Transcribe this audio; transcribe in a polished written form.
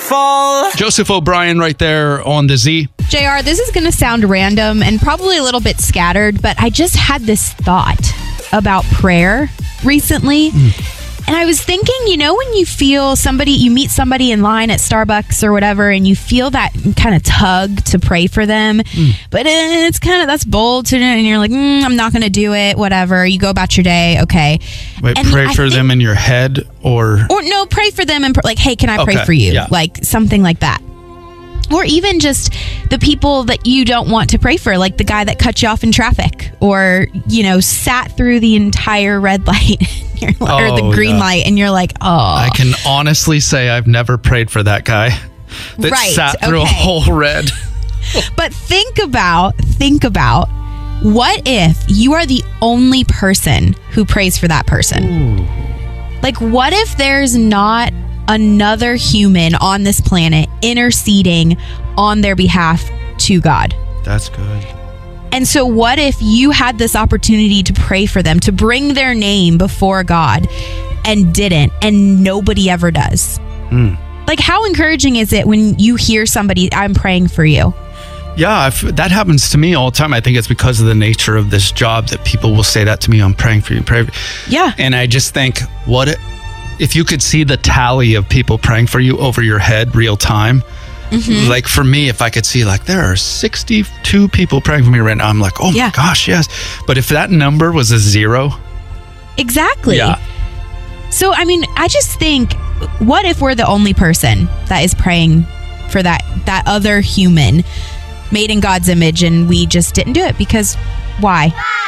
fall. Joseph O'Brien right there on the Z. JR, this is going to sound random and probably a little bit scattered, but I just had this thought about prayer recently. And I was thinking, when you feel you meet somebody in line at Starbucks or whatever, and you feel that kind of tug to pray for them, but it's that's bold, and you're like, I'm not going to do it, whatever. You go about your day, okay. Wait, and pray for them in your head or no, pray for them and hey, can I pray Okay, for you? yeah. Like something like that. Or even just the people that you don't want to pray for, like the guy that cut you off in traffic or, sat through the entire red light or the green light. And you're like, I can honestly say I've never prayed for that guy that sat through a whole red. But think about what if you are the only person who prays for that person? Ooh. Like, what if there's not another human on this planet interceding on their behalf to God? That's good. And so what if you had this opportunity to pray for them, to bring their name before God and didn't, and nobody ever does? Like, how encouraging is it when you hear somebody, I'm praying for you? Yeah, that happens to me all the time. I think it's because of the nature of this job that people will say that to me. I'm praying for you. Yeah. And I just think, if you could see the tally of people praying for you over your head real time, like for me, if I could see there are 62 people praying for me right now, I'm like, oh my gosh, yes. But if that number was a 0. Exactly. Yeah. So, I just think, what if we're the only person that is praying for that other human made in God's image and we just didn't do it? Because why?